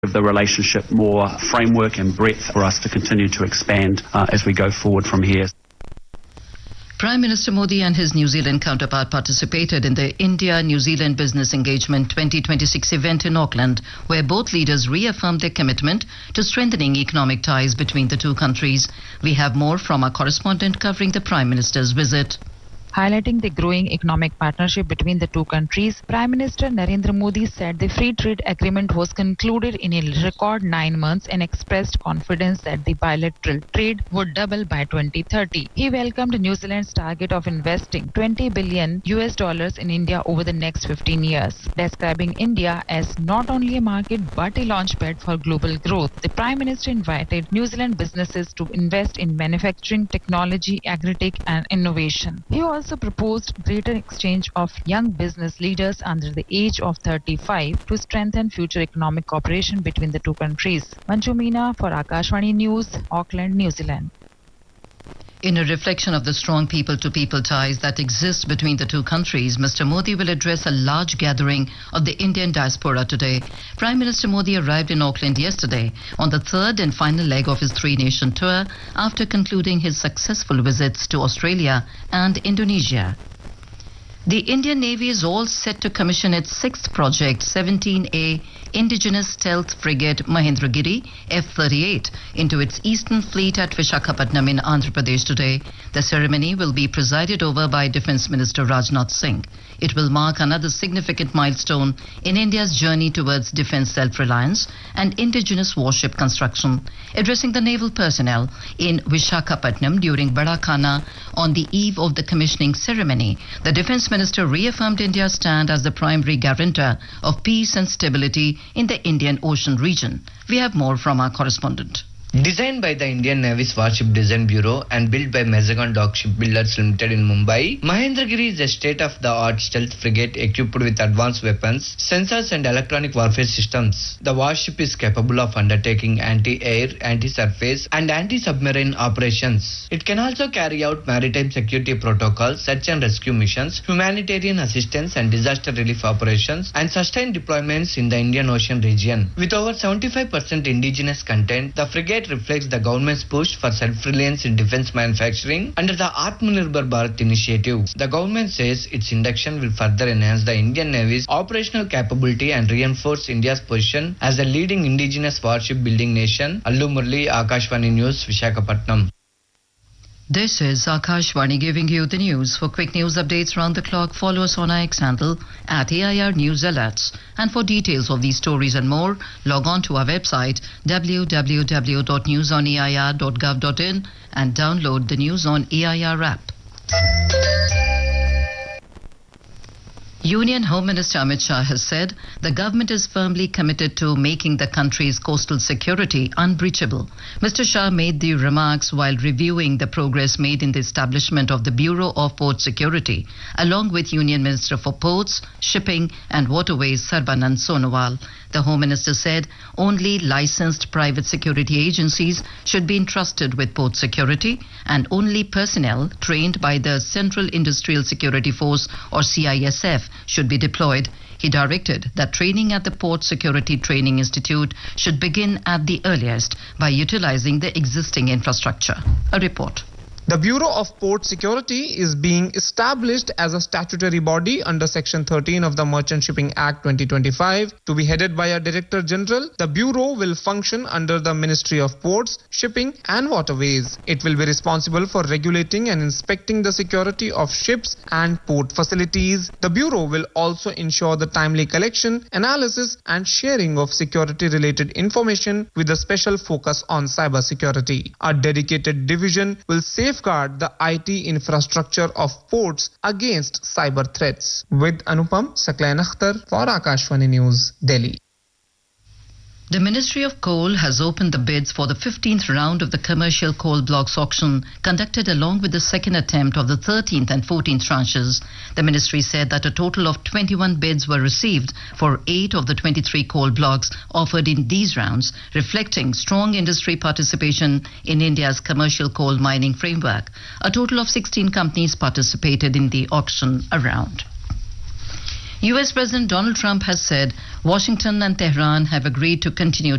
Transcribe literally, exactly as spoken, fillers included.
of the relationship more framework and breadth for us to continue to expand uh, as we go forward from here. Prime Minister Modi and his New Zealand counterpart participated in the India-New Zealand Business Engagement twenty twenty-six event in Auckland, where both leaders reaffirmed their commitment to strengthening economic ties between the two countries. We have more from our correspondent covering the Prime Minister's visit. Highlighting the growing economic partnership between the two countries, Prime Minister Narendra Modi said the free trade agreement was concluded in a record nine months and expressed confidence that the bilateral trade would double by twenty thirty. He welcomed New Zealand's target of investing twenty billion U S dollars in India over the next fifteen years, describing India as not only a market but a launchpad for global growth. The Prime Minister invited New Zealand businesses to invest in manufacturing, technology, agri-tech and innovation. He also also proposed greater exchange of young business leaders under the age of thirty-five to strengthen future economic cooperation between the two countries. Manju Meena for Akashvani News, Auckland, New Zealand. In a reflection of the strong people-to-people ties that exist between the two countries, Mister Modi will address a large gathering of the Indian diaspora today. Prime Minister Modi arrived in Auckland yesterday on the third and final leg of his three-nation tour after concluding his successful visits to Australia and Indonesia. The Indian Navy is all set to commission its sixth project, seventeen A Indigenous Stealth Frigate Mahendragiri F thirty-eight, into its Eastern Fleet at Visakhapatnam in Andhra Pradesh today. The ceremony will be presided over by Defence Minister Rajnath Singh. It will mark another significant milestone in India's journey towards defence self-reliance and indigenous warship construction. Addressing the naval personnel in Visakhapatnam during Badakhana on the eve of the commissioning ceremony, the Defence Minister reaffirmed India's stand as the primary guarantor of peace and stability in the Indian Ocean region. We have more from our correspondent. Designed by the Indian Navy's Warship Design Bureau and built by Mazagon Dock Shipbuilders Limited in Mumbai, Mahendragiri is a state-of-the-art stealth frigate equipped with advanced weapons, sensors and electronic warfare systems. The warship is capable of undertaking anti-air, anti-surface and anti-submarine operations. It can also carry out maritime security protocols, search and rescue missions, humanitarian assistance and disaster relief operations, and sustain deployments in the Indian Ocean region. With over seventy-five percent indigenous content, the frigate reflects the government's push for self-reliance in defence manufacturing under the Atmanirbhar Bharat initiative. The government says its induction will further enhance the Indian Navy's operational capability and reinforce India's position as a leading indigenous warship building nation. Allu Murli, Akashvani News, Visakhapatnam. This is Akashvani giving you the news. For quick news updates round the clock, follow us on our X handle at A I R News Alerts. And for details of these stories and more, log on to our website w w w dot news on a i r dot gov dot in and download the News on A I R app. Union Home Minister Amit Shah has said the government is firmly committed to making the country's coastal security unbreachable. Mister Shah made the remarks while reviewing the progress made in the establishment of the Bureau of Port Security, along with Union Minister for Ports, Shipping and Waterways Sarbanand Sonowal. The Home Minister said only licensed private security agencies should be entrusted with port security and only personnel trained by the Central Industrial Security Force or C I S F should be deployed. He directed that training at the Port Security Training Institute should begin at the earliest by utilizing the existing infrastructure. A report. The Bureau of Port Security is being established as a statutory body under Section thirteen of the Merchant Shipping Act twenty twenty-five. To be headed by a Director General, the Bureau will function under the Ministry of Ports, Shipping and Waterways. It will be responsible for regulating and inspecting the security of ships and port facilities. The Bureau will also ensure the timely collection, analysis and sharing of security-related information with a special focus on cyber security. A dedicated division will safeguard the I T infrastructure of ports against cyber threats. With Anupam Saklayan Akhtar for Akashvani News, Delhi. The Ministry of Coal has opened the bids for the fifteenth round of the commercial coal blocks auction conducted along with the second attempt of the thirteenth and fourteenth tranches. The ministry said that a total of twenty-one bids were received for eight of the twenty-three coal blocks offered in these rounds, reflecting strong industry participation in India's commercial coal mining framework. A total of sixteen companies participated in the auction round. U S President Donald Trump has said Washington and Tehran have agreed to continue